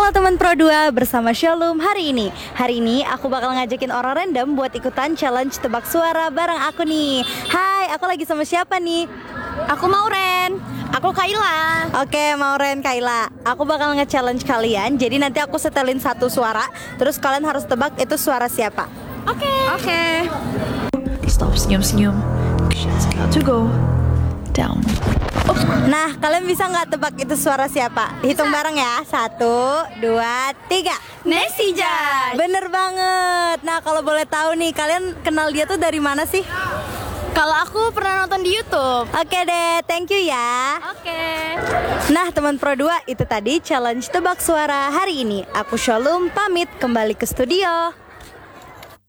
Halo teman Pro 2, bersama Shalom hari ini. Hari ini aku bakal ngajakin orang random buat ikutan challenge tebak suara bareng aku nih. Hai, aku lagi sama siapa nih? Aku Mauren. Aku Kayla. Oke, Mauren, Kayla. Aku bakal nge-challenge kalian. Jadi nanti aku setelin satu suara, terus kalian harus tebak itu suara siapa. Oke. Stop senyum-senyum. Shit's about to go down. Nah, kalian bisa nggak tebak itu suara siapa? Hitung bareng ya. 1, 2, 3. Nessie Judge. Bener banget. Nah, kalau boleh tahu nih, kalian kenal dia tuh dari mana sih? Kalau aku pernah nonton di YouTube. Oke deh, thank you ya. Oke. Nah teman Pro 2, itu tadi challenge tebak suara hari ini. Aku Shalom pamit kembali ke studio.